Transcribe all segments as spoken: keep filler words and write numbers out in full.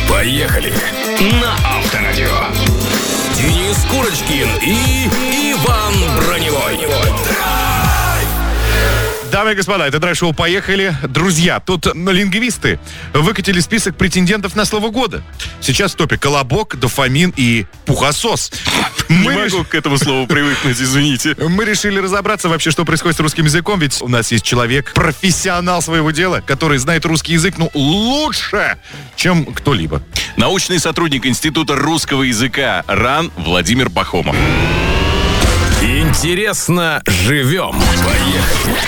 Поехали на Авторадио. Денис Курочкин и Иван Броневой. Дамы и господа, это драйв-шоу «Поехали». Друзья, тут лингвисты выкатили список претендентов на слово года. Сейчас в топе колобок, дофамин и пухосос. Не могу к этому слову привыкнуть, извините. Мы решили разобраться вообще, что происходит с русским языком, ведь у нас есть человек, профессионал своего дела, который знает русский язык, ну, лучше, чем кто-либо. Научный сотрудник Института русского языка РАН Владимир Пахомов. Интересно живем. Поехали.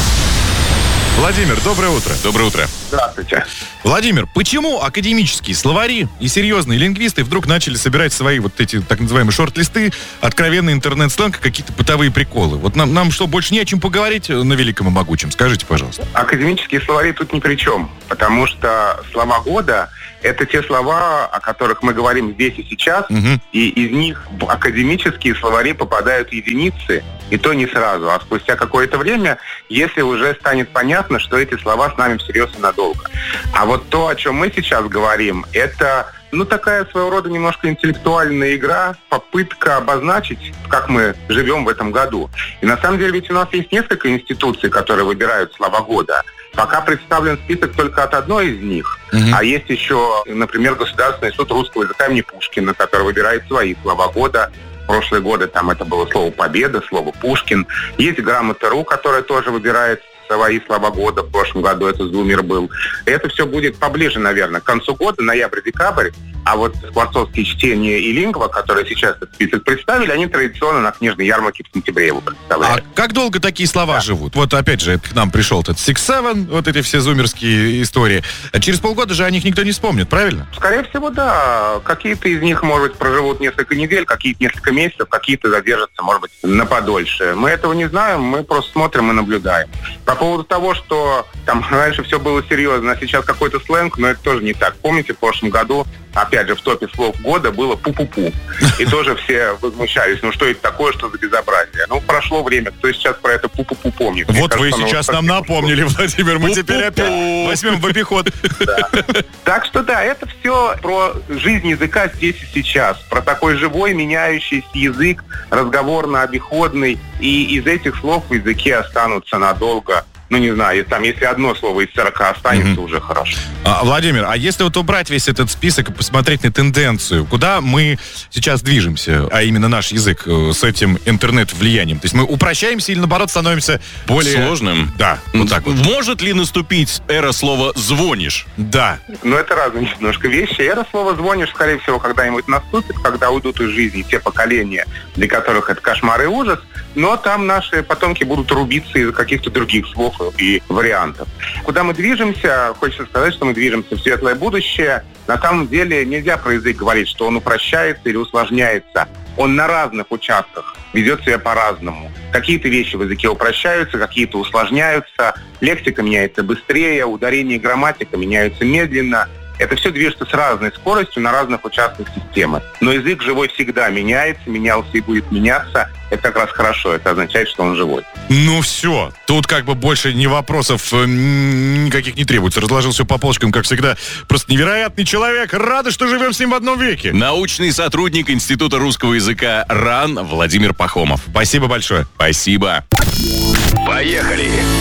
Владимир, доброе утро. Доброе утро. Здравствуйте. Владимир, почему академические словари и серьезные лингвисты вдруг начали собирать свои вот эти так называемые шорт-листы, откровенный интернет-сленг, какие-то бытовые приколы? Вот нам, нам что, больше не о чем поговорить на великом и могучем? Скажите, пожалуйста. Академические словари тут ни при чем, потому что слова года — это те слова, о которых мы говорим здесь и сейчас, Угу. и из них в академические словари попадают единицы, и то не сразу, а спустя какое-то время, если уже станет понятно, что эти слова с нами всерьез и надолго. А вот то, о чем мы сейчас говорим, это, ну, такая своего рода немножко интеллектуальная игра, попытка обозначить, как мы живем в этом году. И на самом деле ведь у нас есть несколько институций, которые выбирают слова года. Пока представлен список только от одной из них. Мгм. А есть еще, например, Государственный суд русского языка имени Пушкина, который выбирает свои слова года. В прошлые годы там это было слово «Победа», слово «Пушкин». Есть Грамота.ру, которая тоже выбирает свои слова года. В прошлом году это Зумер был. И это все будет поближе, наверное, к концу года, ноябрь-декабрь. А вот скворцовские чтения и лингва, которые сейчас этот список представили, они традиционно на книжной ярмарке в сентябре его А представляют. как долго такие слова Да. живут? Вот опять же, к нам пришел этот Six Seven, вот эти все зумерские истории. А через полгода же о них никто не вспомнит, правильно? Скорее всего, да. Какие-то из них, может быть, проживут несколько недель, какие-то несколько месяцев, какие-то задержатся, может быть, на подольше. Мы этого не знаем, мы просто смотрим и наблюдаем. По поводу того, что там раньше все было серьезно, а сейчас какой-то сленг, но это тоже не так. Помните, в прошлом году, опять же, в топе слов года было «пу-пу-пу». И тоже все возмущались. Ну, что это такое, что за безобразие? Ну, прошло время, кто сейчас про это «пу-пу-пу» помнит? Мне Вот вы кажется, оно сейчас вот нам совсем напомнили, Владимир. Мы теперь опять возьмем в обиход. Да. Так что да, это все про жизнь языка здесь и сейчас, про такой живой, меняющийся язык, разговорно-обиходный, и из этих слов в языке останутся надолго. Ну, не знаю, если, там, если одно слово из сорока останется, Мгм. уже хорошо. А, Владимир, а если вот убрать весь этот список и посмотреть на тенденцию, куда мы сейчас движемся, а именно наш язык э, с этим интернет-влиянием? То есть мы упрощаемся или, наоборот, становимся более... Сложным? Да, вот так вот. Может ли наступить эра слова «звонишь»? Да. Но это разные немножко вещи. Эра слова «звонишь», скорее всего, когда-нибудь наступит, когда уйдут из жизни те поколения, для которых это кошмар и ужас, но там наши потомки будут рубиться из каких-то других слов и вариантов. Куда мы движемся? Хочется сказать, что мы движемся в светлое будущее. На самом деле нельзя про язык говорить, что он упрощается или усложняется. Он на разных участках ведет себя по-разному. Какие-то вещи в языке упрощаются, какие-то усложняются. Лексика меняется быстрее, ударение и грамматика меняются медленно. Это все движется с разной скоростью на разных участках системы. Но язык живой всегда меняется, менялся и будет меняться. Это как раз хорошо, это означает, что он живой. Ну все, тут как бы больше ни вопросов э, никаких не требуется. Разложил все по полочкам, как всегда. Просто невероятный человек. Рады, что живем с ним в одном веке. Научный сотрудник Института русского языка РАН Владимир Пахомов. Спасибо большое. Спасибо. Поехали.